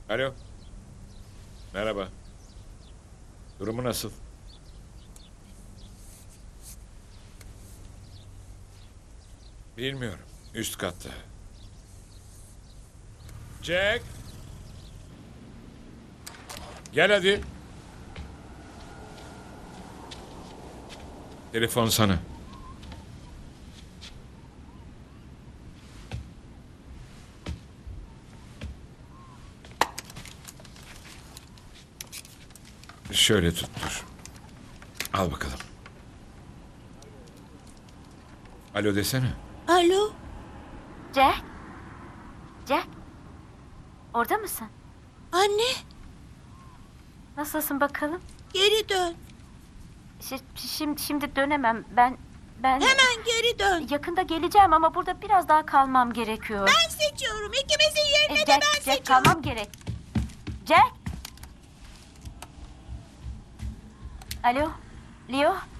Alo. Merhaba. Durumu nasıl? Bilmiyorum. Üst katta. Jack. Gel hadi. Telefon sana. Şöyle tuttur. Al bakalım. Alo desene. Alo, Jack? Jack? Orada mısın? anne, Nasılsın bakalım? geri dön. Şimdi dönemem. Ben Hemen geri dön. yakında geleceğim ama burada biraz daha kalmam gerekiyor. Ben seçiyorum. İkimizin yerine de Jack, ben Jack seçiyorum. kalmam gerek. Jack? Alo? Leo?